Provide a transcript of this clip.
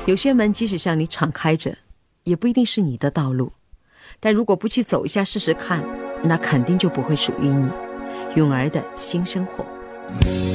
有些门即使向你敞开着，也不一定是你的道路，但如果不去走一下试试看，那肯定就不会属于你。允儿的新生活。